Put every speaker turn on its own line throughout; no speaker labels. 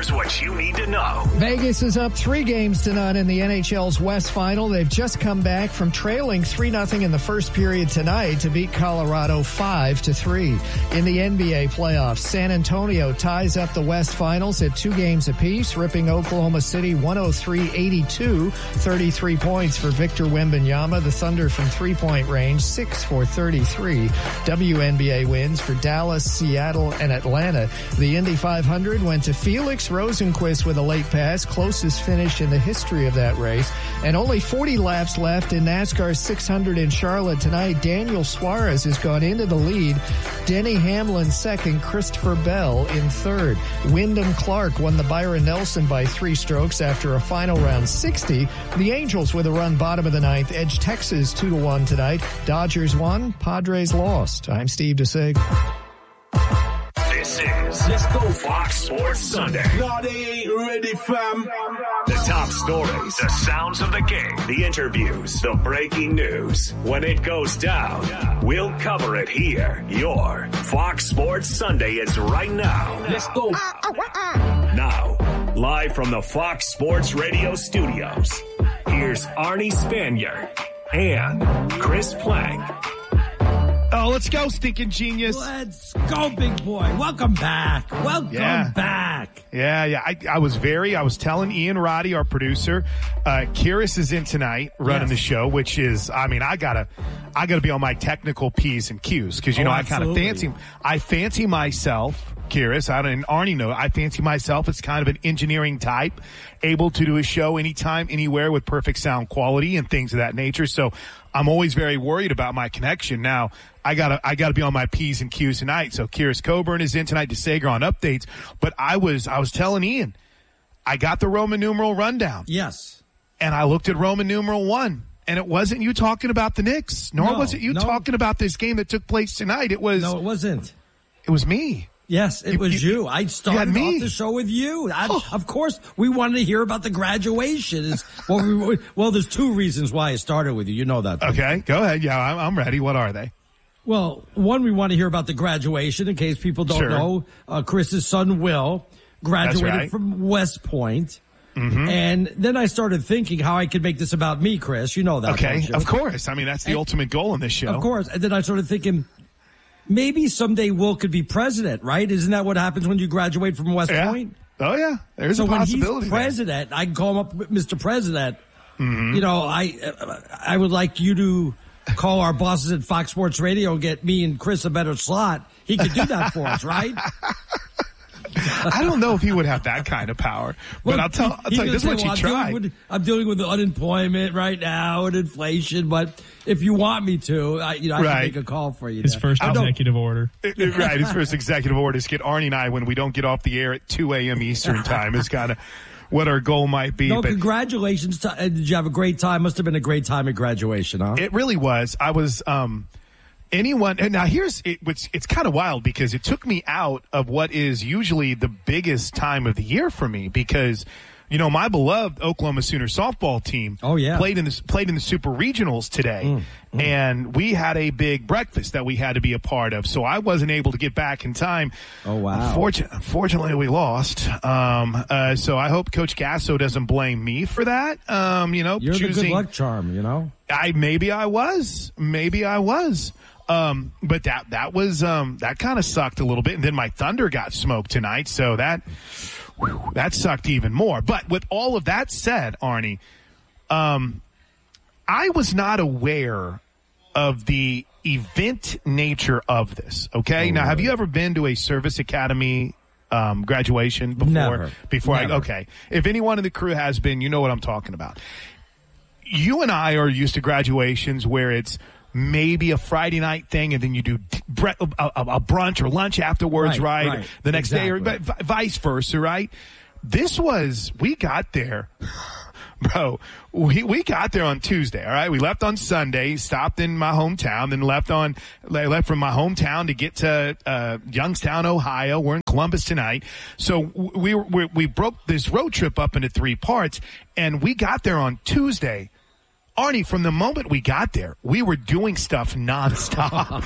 Here's what you need to know.
Vegas is up 3-0 in the NHL's West Final. They've just come back from trailing 3-0 in the first period tonight to beat Colorado 5-3. In the NBA playoffs, San Antonio ties up the West Finals at 2 games apiece, ripping Oklahoma City 103-82, 33 points for Victor Wembanyama. The Thunder from three-point range, 6 for 33. WNBA wins for Dallas, Seattle, and Atlanta. The Indy 500 went to Felix Rosenqvist with a late pass, closest finish in the history of that race. And only 40 laps left in NASCAR 600 in Charlotte tonight. Daniel Suarez has gone into the lead. Denny Hamlin second, Christopher Bell in third. Wyndham Clark won the Byron Nelson by 3 strokes after a final round 60. The Angels with a run bottom of the ninth edge Texas 2-1 tonight. Dodgers won, Padres lost. I'm Steve DeSig.
This is Let's Go Fox Sports Sunday.
No, they ain't ready, fam.
The top stories, the sounds of the game, the interviews, the breaking news. When it goes down, we'll cover it here. Your Fox Sports Sunday is right now.
Let's go.
Now, live from the Fox Sports Radio studios, here's Arnie Spanier and Chris Plank.
Oh, let's go, stinking genius.
Let's go, big boy. Welcome back. Welcome back.
Yeah. I was telling Ian Roddy, our producer, Kyrus is in tonight running the show, which is, I gotta be on my technical P's and Q's because, I kind of fancy myself, Kyrus, and Arnie know, I fancy myself as kind of an engineering type, able to do a show anytime, anywhere with perfect sound quality and things of that nature. So I'm always very worried about my connection. Now, I gotta be on my P's and Q's tonight. So Kyrus Coburn is in tonight to Sager on updates. But I was telling Ian, I got the Roman numeral rundown.
Yes.
And I looked at Roman numeral 1. And it wasn't you talking about the Knicks, nor was it you talking about this game that took place tonight.
No, it wasn't.
It was me.
Yes, it was you. I started off the show with you. Of course, we wanted to hear about the graduation. Well, there's 2 reasons why I started with you. You know that.
Okay, go ahead. Yeah, I'm ready. What are they?
Well, one, we want to hear about the graduation in case people don't know. Chris's son, Will, graduated from West Point. Mm-hmm. And then I started thinking how I could make this about me, Chris. You know that.
Okay, of course. That's the ultimate goal in this show.
Of course. And then I started thinking, maybe someday Will could be president, right? Isn't that what happens when you graduate from West Point?
Oh, yeah. There's a possibility.
So when he's president, I can call him up, Mr. President. Mm-hmm. I would like you to call our bosses at Fox Sports Radio and get me and Chris a better slot. He could do that for us, right?
I don't know if he would have that kind of power, but I'll tell you, this is what you tried.
I'm dealing with the unemployment right now and inflation, but if you want me to, I can make a call for you.
His first executive order.
Right, his first executive order is get Arnie and I, when we don't get off the air at 2 a.m. Eastern time, is kind of what our goal might be.
No, congratulations. Did you have a great time? Must have been a great time at graduation, huh?
It really was. I was, and now it's kind of wild because it took me out of what is usually the biggest time of the year for me because, my beloved Oklahoma Sooner softball team played in the Super Regionals today. And we had a big breakfast that we had to be a part of. So I wasn't able to get back in time.
Oh, wow.
Unfortunately, we lost. So I hope Coach Gasso doesn't blame me for that.
You're the good luck charm,
Maybe I was. But that was, that kind of sucked a little bit. And then my Thunder got smoked tonight. So that sucked even more. But with all of that said, Arnie, I was not aware of the event nature of this. Okay. Now, have you ever been to a service academy, graduation before?
Never.
Okay. If anyone in the crew has been, you know what I'm talking about. You and I are used to graduations where it's maybe a Friday night thing, and then you do a brunch or lunch afterwards, right? The next day, or vice versa, right? We got there, bro. We got there on Tuesday, all right? We left on Sunday, stopped in my hometown, then left from my hometown to get to Youngstown, Ohio. We're in Columbus tonight. So we broke this road trip up into 3 parts, and we got there on Tuesday. Arnie, from the moment we got there, we were doing stuff nonstop.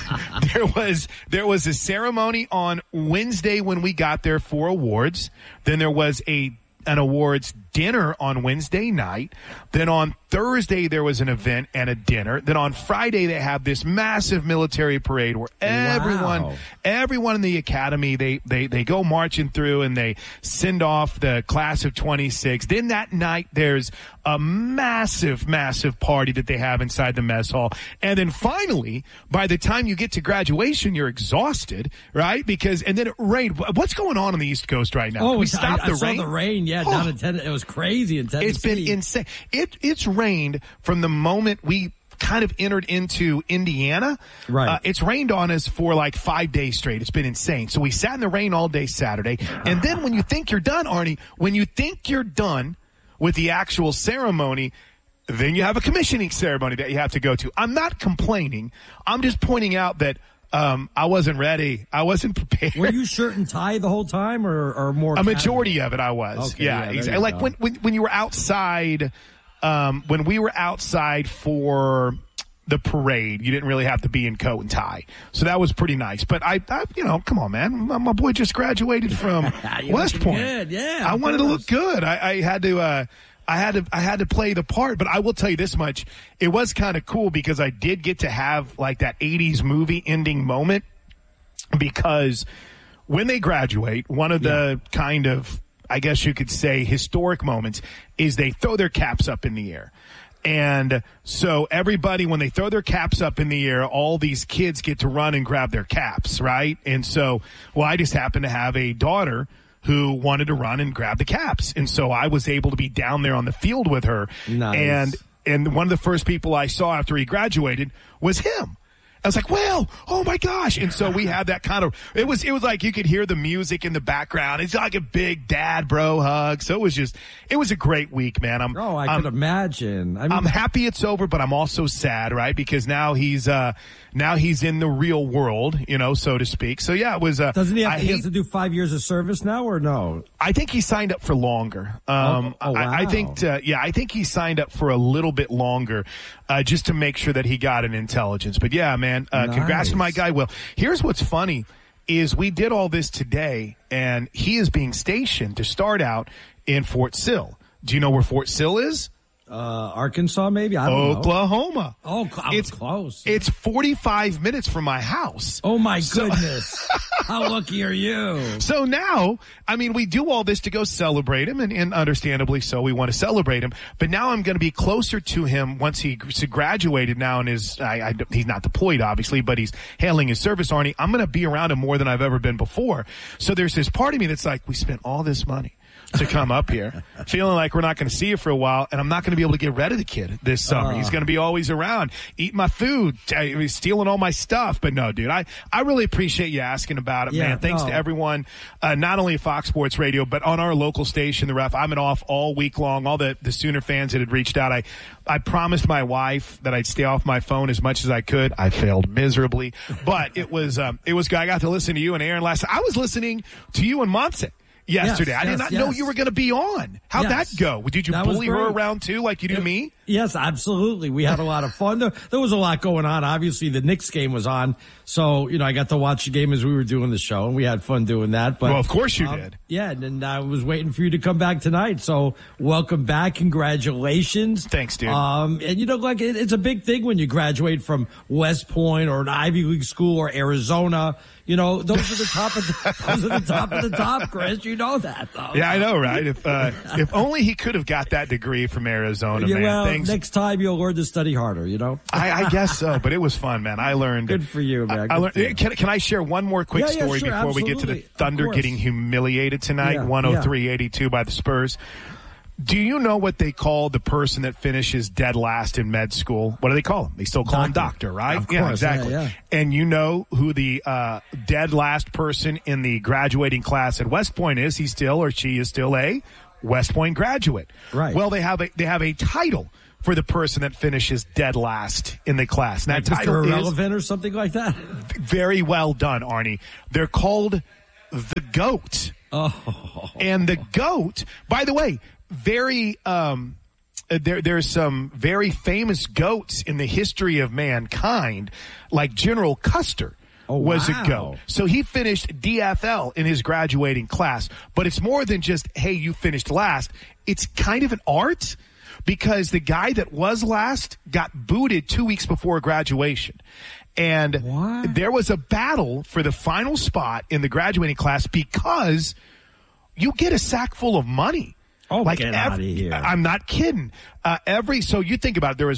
there was a ceremony on Wednesday when we got there for awards. Then there was an awards dinner on Wednesday night. Then on Thursday, there was an event and a dinner. Then on Friday, they have this massive military parade where everyone in the academy, they go marching through and they send off the class of 26. Then that night, there's a massive, massive party that they have inside the mess hall. And then finally, by the time you get to graduation, you're exhausted, right? And then it rained. What's going on the East Coast right now?
Oh,
we stopped the rain.
I saw the rain, down in Tennessee. It was crazy in Tennessee.
It's been insane. It's rained from the moment we kind of entered into Indiana.
Right.
It's rained on us for like 5 days straight. It's been insane. So we sat in the rain all day Saturday. And then when you think you're done, Arnie, when you think you're done with the actual ceremony, then you have a commissioning ceremony that you have to go to. I'm not complaining. I'm just pointing out that I wasn't ready. I wasn't prepared.
Were you shirt and tie the whole time or more?
A majority of it I was.
Okay,
yeah, exactly. Like when you were outside, when we were outside for the parade, you didn't really have to be in coat and tie. So that was pretty nice. But I come on, man. My boy just graduated from West Point.
Good. Yeah.
I wanted to look good. I had to play the part, but I will tell you this much. It was kind of cool because I did get to have like that 80s movie ending moment, because when they graduate, one of the kind of, I guess you could say, historic moments is they throw their caps up in the air. And so everybody, when they throw their caps up in the air, all these kids get to run and grab their caps, right? And so, I just happen to have a daughter who wanted to run and grab the caps. And so I was able to be down there on the field with her.
Nice.
And one of the first people I saw after he graduated was him. I was like, well, oh my gosh. And so we had that kind of, it was like you could hear the music in the background. It's like a big dad bro hug. So it was a great week, man.
I could imagine.
I'm happy it's over, but I'm also sad, right? Because now he's in the real world, so to speak. So yeah, it was,
doesn't he have to do 5 years of service now or no?
I think he signed up for longer.
Wow.
I think he signed up for a little bit longer, just to make sure that he got an intelligence. But yeah, man, congrats to my guy, Will. Here's what's funny is we did all this today, and he is being stationed to start out in Fort Sill. Do you know where Fort Sill is?
Arkansas, maybe? I don't know.
Oklahoma.
Oh, it's close.
It's 45 minutes from my house.
Oh, my goodness. How lucky are you?
So now, we do all this to go celebrate him, and understandably so, we want to celebrate him. But now I'm going to be closer to him once he graduated now, and he's not deployed, obviously, but he's handling his service, Arnie. I'm going to be around him more than I've ever been before. So there's this part of me that's like, we spent all this money to come up here, feeling like we're not going to see you for a while, and I'm not going to be able to get rid of the kid this summer. He's going to be always around, eating my food, stealing all my stuff. But no, dude, I really appreciate you asking about it, man. Thanks to everyone, not only at Fox Sports Radio, but on our local station, The Ref. I've been off all week long. All the Sooner fans that had reached out, I promised my wife that I'd stay off my phone as much as I could. I failed miserably, but it was good. I got to listen to you and Aaron last night. I was listening to you and Monse yesterday. I did not know you were going to be on. How'd that go? Did you bully her around too, like you do me?
Yes, absolutely. We had a lot of fun. There was a lot going on. Obviously, the Knicks game was on, so I got to watch the game as we were doing the show, and we had fun doing that. But
of course you did.
Yeah, and I was waiting for you to come back tonight. So welcome back, congratulations.
Thanks, dude.
And it's a big thing when you graduate from West Point or an Ivy League school or Arizona. Those are the top of the top, Chris. You know that, though.
Yeah, I know, right? If only he could have got that degree from Arizona, man.
Well, next time you'll learn to study harder,
I guess so, but it was fun, man. I learned.
Good for you, man.
Can I share one more quick story before
absolutely.
we get to the Thunder getting humiliated tonight, 103-82 by the Spurs? Do you know what they call the person that finishes dead last in med school? What do they call him? They still call him doctor, right?
Of course,
yeah, exactly.
Yeah.
And you know who the dead last person in the graduating class at West Point is? He still or she is still a West Point graduate.
Right.
Well, they have a title for the person that finishes dead last in the class. And that title
is irrelevant or something like that.
Very well done, Arnie. They're called the GOAT.
Oh.
And the GOAT, by the way, very there's some very famous GOATs in the history of mankind, like General Custer. Was a GOAT. So he finished DFL in his graduating class. But it's more than just, hey, you finished last. It's kind of an art because the guy that was last got booted 2 weeks before graduation. And there was a battle for the final spot in the graduating class because you get a sack full of money.
Oh, like get out of here.
I'm not kidding. So you think about it, there was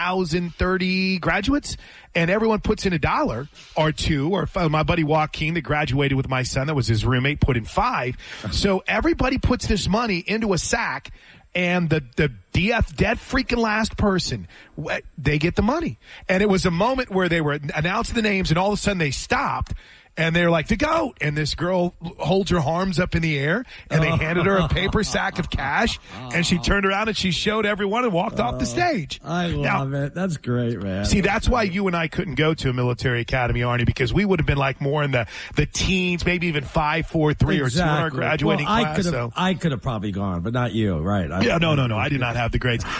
1,030 graduates, and everyone puts in $1 or $2, or my buddy Joaquin that graduated with my son, that was his roommate, put in $5. So everybody puts this money into a sack, and the dead freaking last person, they get the money. And it was a moment where they were announcing the names, and all of a sudden they stopped. And they're like, the GOAT. And this girl holds her arms up in the air, and they handed her a paper sack of cash, and she turned around and she showed everyone and walked off the stage.
I love it. That's great, man.
See, that's why you and I couldn't go to a military academy, Arnie, because we would have been like more in the teens, maybe even 5, 4, 3, or 2 in our graduating class.
I could have probably gone, but not you, right?
No. I did not have the grades.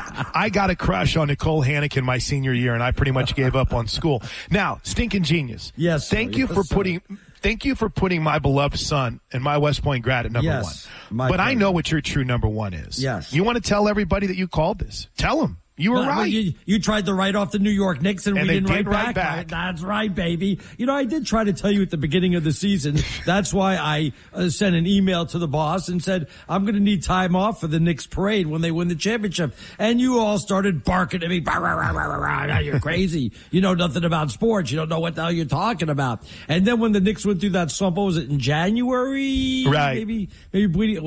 I got a crush on Nicole Hannikin my senior year, and I pretty much gave up on school. Now, Stinking Genius.
Yes.
Thank you for putting my beloved son and my West Point grad at number one. But I know what your true number one is.
Yes.
You want to tell everybody that you called this. Tell them. You were right.
You tried to write off the New York Knicks, and we didn't
write back.
That's right, baby. I did try to tell you at the beginning of the season. That's why I sent an email to the boss and said, I'm going to need time off for the Knicks parade when they win the championship. And you all started barking at me. Bah, rah, rah, rah, rah, rah. You're crazy. You know nothing about sports. You don't know what the hell you're talking about. And then when the Knicks went through that slump, what was it, in January?
Right.
Maybe bleeding,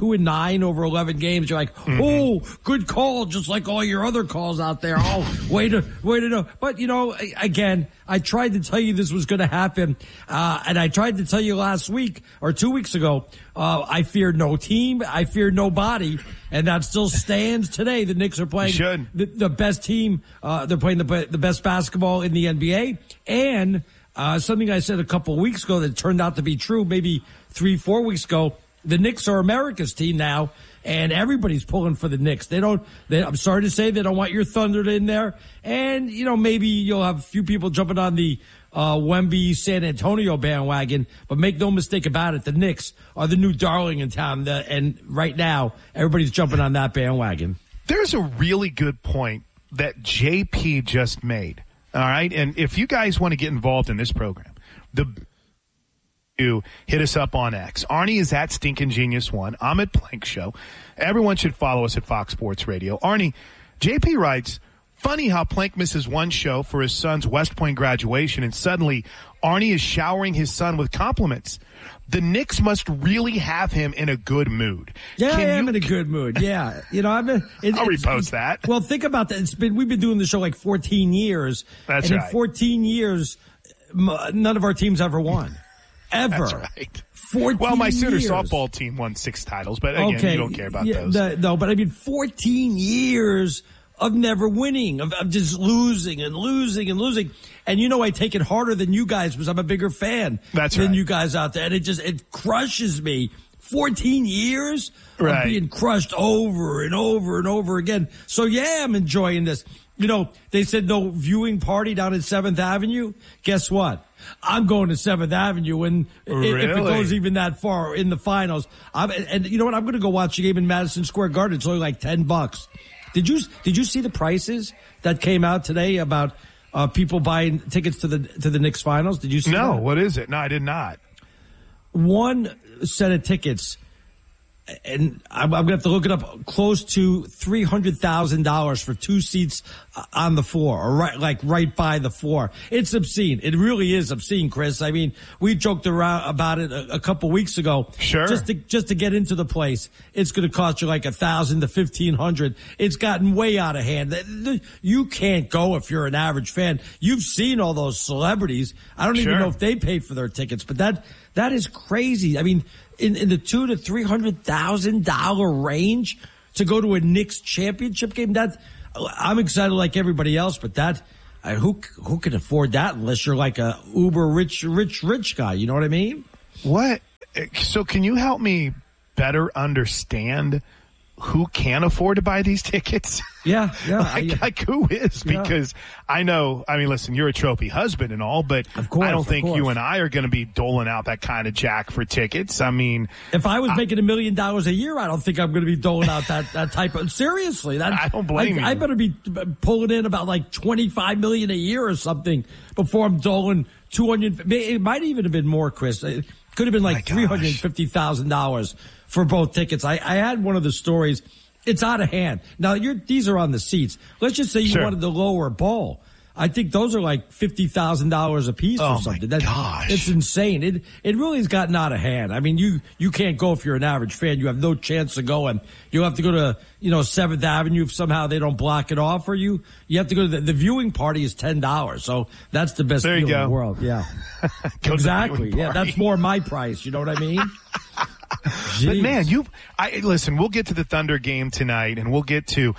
2-9 over 11 games. You're like, oh, good call, just like all your other calls out there. Oh, way to know. But again, I tried to tell you this was going to happen, and I tried to tell you last week or 2 weeks ago. I fear no team, I fear nobody, and that still stands today. The Knicks are playing the best team. They're playing the best basketball in the NBA, and something I said a couple of weeks ago that turned out to be true, maybe 3-4 weeks ago. The Knicks are America's team now. And everybody's pulling for the Knicks. I'm sorry to say, they don't want your Thunder in there. And, maybe you'll have a few people jumping on the Wemby San Antonio bandwagon. But make no mistake about it, the Knicks are the new darling in town. And right now, everybody's jumping on that bandwagon.
There's a really good point that JP just made. All right? And if you guys want to get involved in this program, hit us up on X. Arnie is at Stinkin' Genius 1. I'm at Plank Show. Everyone should follow us at Fox Sports Radio. Arnie, JP writes, funny how Plank misses one show for his son's West Point graduation, and suddenly Arnie is showering his son with compliments. The Knicks must really have him in a good mood.
Yeah, I am in a good mood. Yeah.
I'll repost that.
Well, think about that. We've been doing the show like 14 years.
That's right.
In 14 years, none of our teams ever won. Ever.
That's right.
14
well, my Sooner
years.
softball team won 6 titles, but again, you don't care about those.
No, but 14 years of never winning, of just losing and losing and losing. And I take it harder than you guys because I'm a bigger fan than you guys out there. And it crushes me. 14 years of being crushed over and over and over again. So yeah, I'm enjoying this. They said no viewing party down at 7th Avenue. Guess what? I'm going to 7th Avenue, and if it goes even that far in the finals, and you know what? I'm going to go watch the game in Madison Square Garden. It's only like $10. Did you see the prices that came out today about people buying tickets to the Knicks finals? Did you see?
No.
That?
What is it? No, I did not.
One set of tickets, and I'm going to have to look it up, close to $300,000 for 2 seats on the floor, or right by the floor. It's obscene. It really is obscene, Chris. I mean, we joked around about it a couple weeks ago.
Sure.
Just to get into the place, it's going to cost you like $1,000 to $1,500. It's gotten way out of hand. You can't go if you're an average fan. You've seen all those celebrities. I don't even know if they paid for their tickets, but that is crazy. I mean, in the $200,000 to $300,000 range to go to a Knicks championship game. I'm excited like everybody else, but who can afford that unless you're like a uber rich guy? You know what I mean?
What? So can you help me better understand who can afford to buy these tickets?
Yeah.
like who is? Because I know, I mean, listen, you're a trophy husband and all, but
of course,
I don't think you and I are going to be doling out that kind of jack for tickets. I mean,
if I was making $1 million a year, I don't think I'm going to be doling out that type of, seriously.
I don't blame you.
I better be pulling in about like $25 million a year or something before I'm doling 200. It might even have been more, Chris. It could have been like $350,000 for both tickets. I had one of the stories. It's out of hand. Now, these are on the seats. Let's just say you wanted the lower bowl. I think those are like $50,000 a piece or something.
My gosh.
It's insane. It really has gotten out of hand. I mean, you can't go if you're an average fan. You have no chance to go, and you have to go to, 7th Avenue if somehow they don't block it off for you. You have to go to the viewing party is $10. So that's the best deal in the world. Yeah. Exactly. Yeah. That's more my price. You know what I mean?
But man, listen, we'll get to the Thunder game tonight, and we'll get to,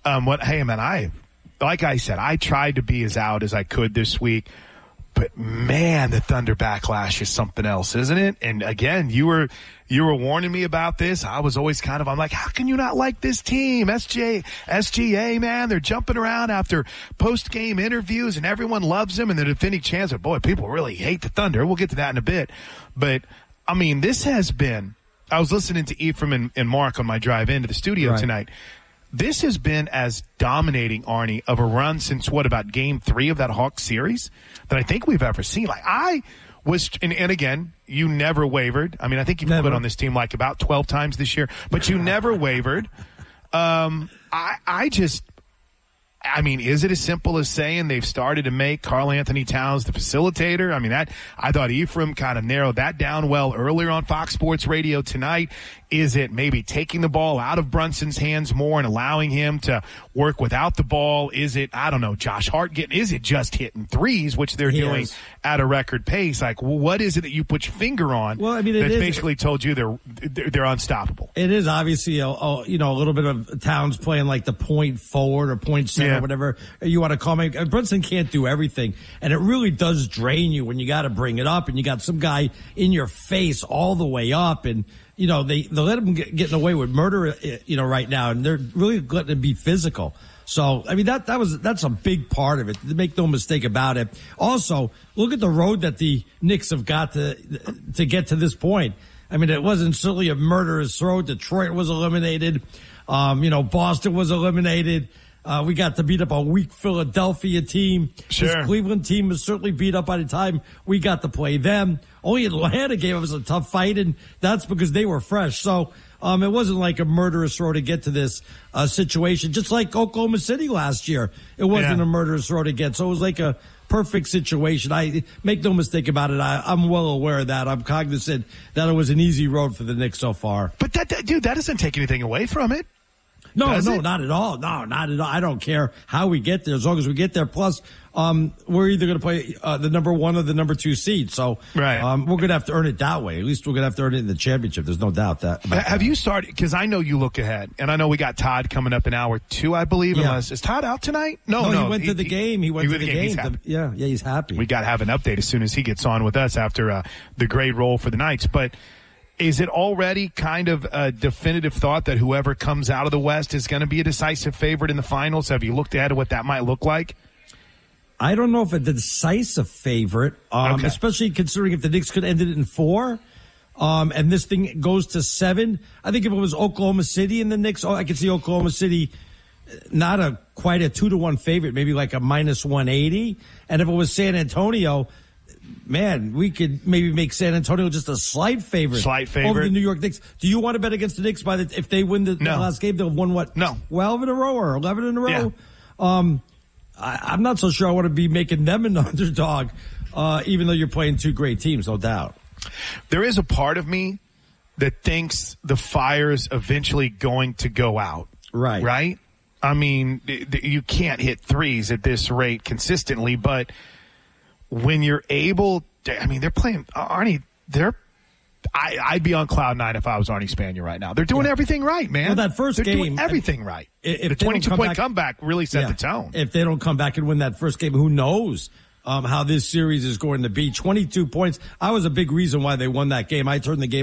like I said, I tried to be as out as I could this week, but man, the Thunder backlash is something else, isn't it? And again, you were warning me about this. I was always I'm like, how can you not like this team? SGA, man, they're jumping around after post-game interviews and everyone loves them and they're defending champs. But boy, people really hate the Thunder. We'll get to that in a bit. But I mean, this has been, I was listening to Ephraim and Mark on my drive into the studio tonight. This has been as dominating, Arnie, of a run since about game 3 of that Hawks series that I think we've ever seen. Like I was, and again, you never wavered. I mean, I think you've put on this team like about 12 times this year, but you never wavered. I mean, is it as simple as saying they've started to make Karl Anthony Towns the facilitator? I mean, I thought Ephraim kind of narrowed that down well earlier on Fox Sports Radio tonight. Is it maybe taking the ball out of Brunson's hands more and allowing him to work without the ball? Is it, I don't know, Josh Hart is it just hitting threes, which they're doing at a record pace? Like, what is it that you put your finger on that's basically told you they're unstoppable?
It is obviously a little bit of Towns playing like the point forward or point center, whatever you want to call it. Brunson can't do everything, and it really does drain you when you got to bring it up and you got some guy in your face all the way up, and they let him getting away with murder, right now, and they're really letting him be physical. So, I mean, that's a big part of it. Make no mistake about it. Also, look at the road that the Knicks have got to get to this point. I mean, it wasn't certainly a murderous road. Detroit was eliminated. Boston was eliminated. We got to beat up a weak Philadelphia team.
Sure.
This Cleveland team was certainly beat up by the time we got to play them. Only Atlanta gave us a tough fight, and that's because they were fresh. So it wasn't like a murderous road to get to this situation, just like Oklahoma City last year. It wasn't a murderous road to get. So it was like a perfect situation. I make no mistake about it. I'm well aware of that. I'm cognizant that it was an easy road for the Knicks so far.
But that doesn't take anything away from it.
No, not at all. No, not at all. I don't care how we get there as long as we get there. Plus, we're either going to play the number 1 or the number 2 seed. So we're going to have to earn it that way. At least we're going to have to earn it in the championship. There's no doubt that.
Have you started? Because I know you look ahead, and I know we got Todd coming up in hour 2, I believe.
Yeah.
Is Todd out tonight? No.
He went to the game. He went to the game. He's happy.
We got to have an update as soon as he gets on with us after the great role for the Knights. But is it already kind of a definitive thought that whoever comes out of the West is going to be a decisive favorite in the finals? Have you looked ahead at what that might look like?
I don't know if it's a decisive favorite, especially considering if the Knicks could end it in 4, and this thing goes to 7. I think if it was Oklahoma City and the Knicks, I could see Oklahoma City not quite a 2-1 favorite, maybe like a -180. And if it was San Antonio, man, we could maybe make San Antonio just a slight favorite over the New York Knicks. Do you want to bet against the Knicks if they win the last game? They'll have won 12 in a row or 11 in a row? Yeah. I'm not so sure I want to be making them an underdog, even though you're playing 2 great teams, no doubt.
There is a part of me that thinks the fire's eventually going to go out. Right? I mean, you can't hit threes at this rate consistently, but when you're able to, I mean, they're playing, Arnie, I'd be on cloud 9 if I was Arnie Spanier right now. They're doing everything right, man.
Well, that first
they're
game.
Doing everything right. The 22-point comeback really set the tone.
If they don't come back and win that first game, who knows how this series is going to be. 22 points. I was a big reason why they won that game. I turned the game